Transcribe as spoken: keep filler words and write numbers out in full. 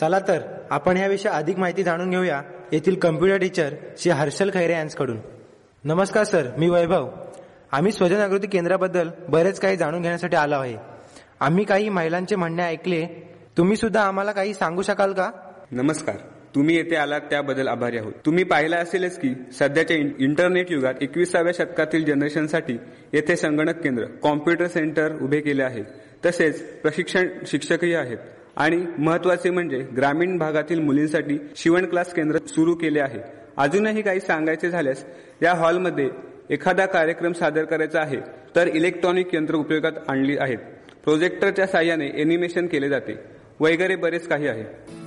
चला तर आपण याविषयी अधिक माहिती जाणून घेऊया येथील कम्प्युटर टीचर श्री हर्षल खैरे यांच्याकडून. नमस्कार सर, मी वैभव. आम्ही स्वजन जागृती केंद्राबद्दल बरेच काही जाणून घेण्यासाठी आलो आहे. आम्ही काही महिलांचे म्हणणे ऐकले. तुम्ही सुद्धा आम्हाला काही सांगू शकाल का? नमस्कार, तुम्ही येथे आलात त्याबद्दल आभारी आहोत. तुम्ही पाहिलं असेलच की सध्याच्या इंटरनेट युगात एकविसाव्या शतकातील जनरेशनसाठी येथे संगणक केंद्र, कॉम्प्युटर सेंटर उभे केले आहे. तसेच प्रशिक्षण शिक्षकही आहेत. आणि महत्वाचे म्हणजे ग्रामीण भागातील मुलींसाठी शिवण क्लास केंद्र सुरू केले आहे. अजूनही काही सांगायचे झाल्यास या हॉलमध्ये एखादा कार्यक्रम सादर करायचा आहे तर इलेक्ट्रॉनिक यंत्र उपयोगात आणली आहेत. प्रोजेक्टरच्या साहाय्याने एनिमेशन केले जाते वगैरे बरेच काही आहे.